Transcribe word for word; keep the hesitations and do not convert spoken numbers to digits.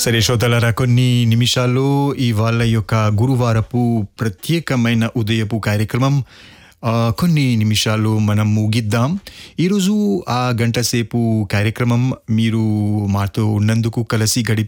సరే శ్రోతలారా, కొన్ని నిమిషాల్లో ఇవాళ యొక్క గురువారపు ప్రత్యేకమైన ఉదయపు కార్యక్రమం ఆ, కొన్ని నిమిషాలు మనం ముగిద్దాం. ఈరోజు ఆ గంట సేపు కార్యక్రమం మీరు మాతో ఉన్నందుకు, కలిసి గడిపి